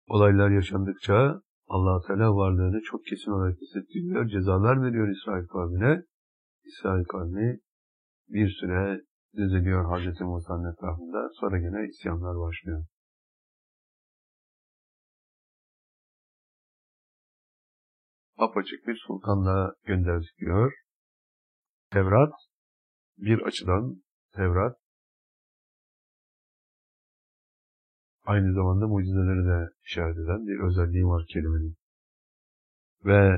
olaylar yaşandıkça Allah Teala varlığını çok kesin olarak hissettiriyor. Cezalar veriyor İsrail kavmine. İsrail kavmi bir süre diziliyor Hazreti Musa'nın etrafında. Sonra gene isyanlar başlıyor. Apaçık bir sultanla gönderdik diyor. Tevrat, bir açıdan Tevrat aynı zamanda mucizeleri de işaret eden bir özelliği var kelimenin. Ve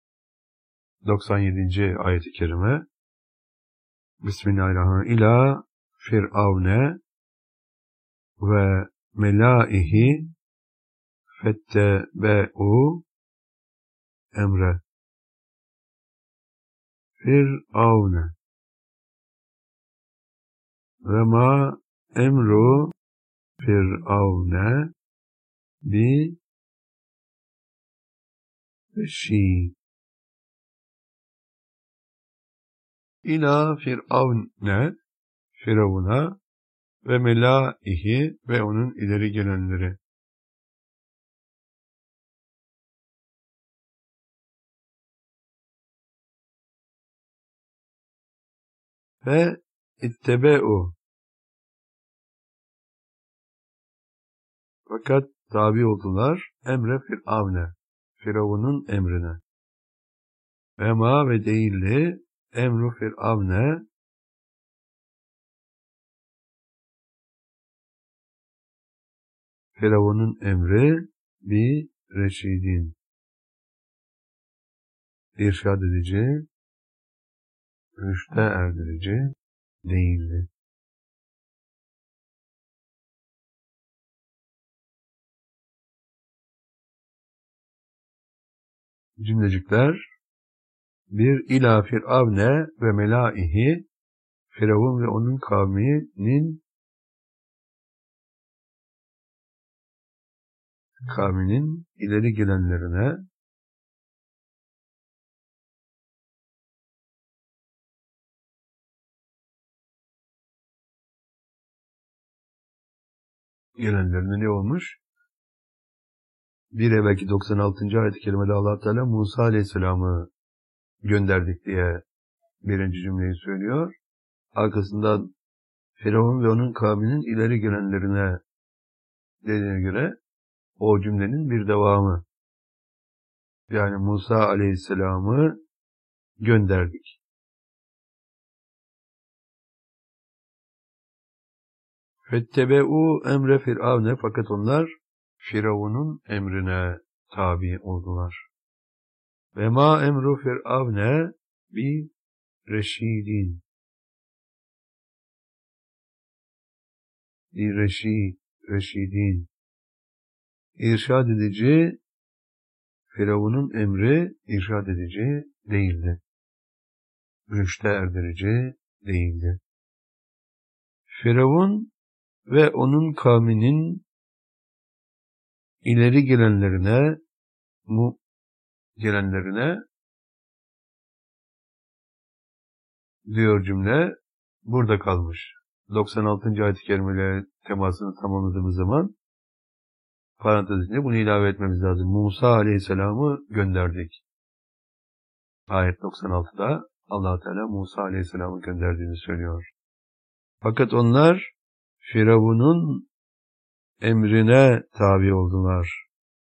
97. ayet-i kerime Bismillahirrahmanirrahim. İlâ Firavne ve melâihi fettebe'u emre. Firavne ve ma emru Firavne bi reşîd. İlâ Firavne, Firavun'a ve melâihi ve onun ileri gelenleri. Ve ittebe'u, fakat tabi oldular emre Firavne, Firavun'un emrine. Ve ma ve değildi emru Firavne, Firavun'un emri bir reşidin, irşad edici, rüşte erdirici değildi. Cümlecikler bir ila Firavne ve melâihi, Firavun ve onun kavminin ileri gelenlerine ne olmuş? Bir evvelki 96. ayet-i kerimede Allah Teala Musa Aleyhisselam'ı gönderdik diye birinci cümleyi söylüyor. Arkasından Firavun ve onun kavminin ileri gelenlerine dediğine göre o cümlenin bir devamı. Yani Musa Aleyhisselam'ı gönderdik. Fettebe'u emre Firavne, fakat onlar Firavun'un emrine tabi oldular. Ve ma emru Firavne bi reşidin. Reşidin. İrşad edici, Firavun'un emri irşad edici değildi. Rüşte erdirici değildi. Firavun ve onun kavminin ileri gelenlerine diyor cümle burada kalmış. 96. ayet-i kerimeyle temasını tamamladığımız zaman parantez içinde bunu ilave etmemiz lazım. Musa Aleyhisselam'ı gönderdik. Ayet 96'da Allah Teala Musa Aleyhisselam'ı gönderdiğini söylüyor. Fakat onlar Firavun'un emrine tabi oldular.